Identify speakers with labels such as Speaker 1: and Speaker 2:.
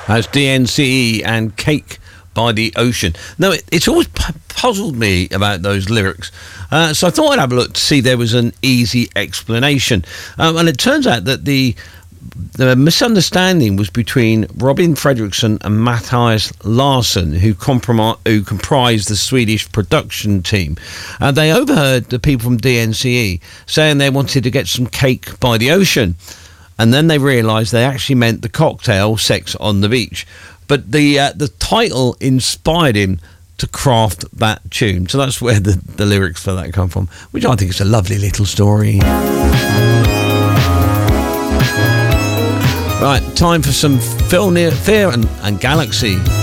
Speaker 1: As DNCE and Cake by the Ocean. No, it's always puzzled me about those lyrics. So I thought I'd have a look to see if there was an easy explanation. And it turns out that the misunderstanding was between Robin Fredriksson and Matthias Larsson, who comprised the Swedish production team. They overheard the people from DNCE saying they wanted to get some Cake by the Ocean. And then they realised they actually meant the cocktail Sex on the Beach. But the title inspired him to craft that tune. So that's where the lyrics for that come from, which I think is a lovely little story. Right, time for some Fear and Galaxy.